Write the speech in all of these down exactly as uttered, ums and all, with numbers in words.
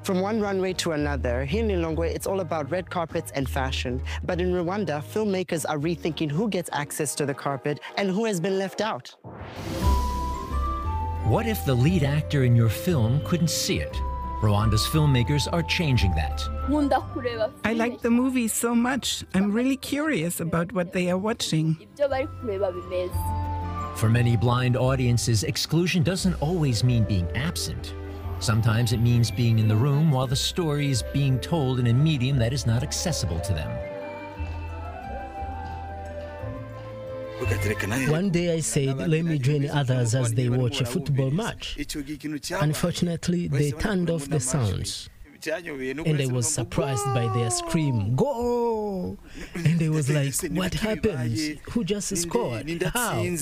From one runway to another, here in Lilongwe, it's all about red carpets and fashion. But in Rwanda, filmmakers are rethinking who gets access to the carpet and who has been left out. What if the lead actor in your film couldn't see it? Rwanda's filmmakers are changing that. I like the movie so much. I'm really curious about what they are watching. For many blind audiences, exclusion doesn't always mean being absent. Sometimes it means being in the room while the story is being told in a medium that is not accessible to them. One day I said, let me join others as they watch a football match. Unfortunately, they turned off the sounds. And I was surprised by their scream, "Go!" And I was like, what happened? Who just scored? How? In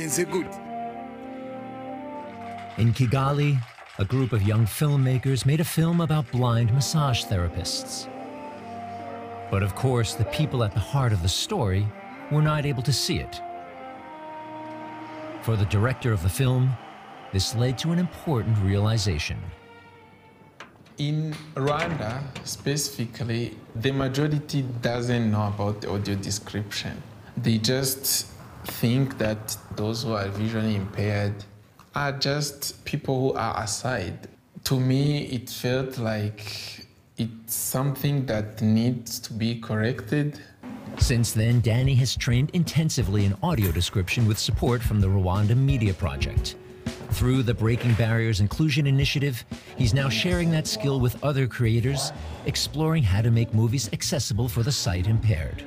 Kigali, a group of young filmmakers made a film about blind massage therapists. But of course, the people at the heart of the story were not able to see it. For the director of the film, this led to an important realization. In Rwanda, specifically, the majority doesn't know about the audio description. They just think that those who are visually impaired are just people who are aside. To me, it felt like it's something that needs to be corrected. Since then, Danny has trained intensively in audio description with support from the Rwanda Media Project. Through the Breaking Barriers Inclusion Initiative, he's now sharing that skill with other creators, exploring how to make movies accessible for the sight impaired.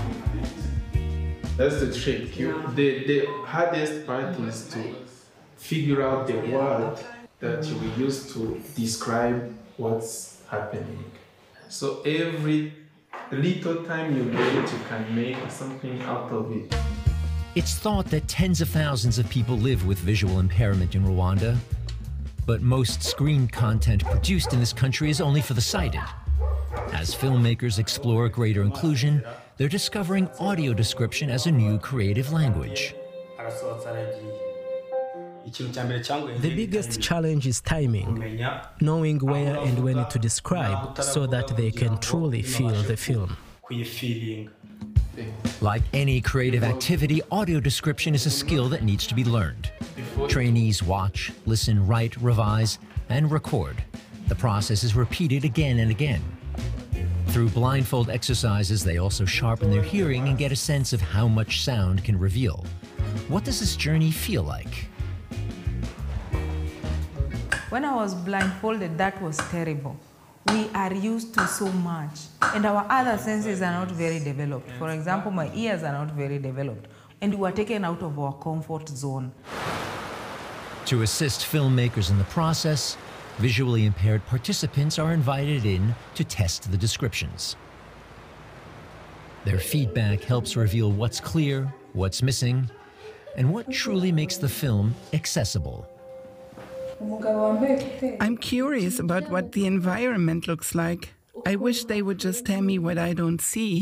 That's the trick. You, the, the hardest part is to figure out the word that you will use to describe what's happening. So every little time you get, you can make something out of it. It's thought that tens of thousands of people live with visual impairment in Rwanda, but most screen content produced in this country is only for the sighted. As filmmakers explore greater inclusion, they're discovering audio description as a new creative language. The biggest challenge is timing, knowing where and when to describe so that they can truly feel the film. Like any creative activity, audio description is a skill that needs to be learned. Trainees watch, listen, write, revise, and record. The process is repeated again and again. Through blindfold exercises, they also sharpen their hearing and get a sense of how much sound can reveal. What does this journey feel like? When I was blindfolded, that was terrible. We are used to so much, and our other senses are not very developed. For example, my ears are not very developed, and we were taken out of our comfort zone. To assist filmmakers in the process, visually impaired participants are invited in to test the descriptions. Their feedback helps reveal what's clear, what's missing, and what truly makes the film accessible. I'm curious about what the environment looks like. I wish they would just tell me what I don't see.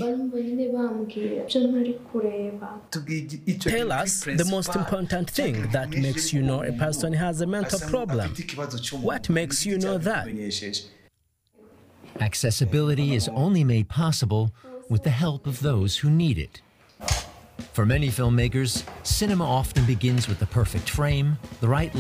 Tell us the most important thing that makes you know a person has a mental problem. What makes you know that? Accessibility is only made possible with the help of those who need it. For many filmmakers, cinema often begins with the perfect frame, the right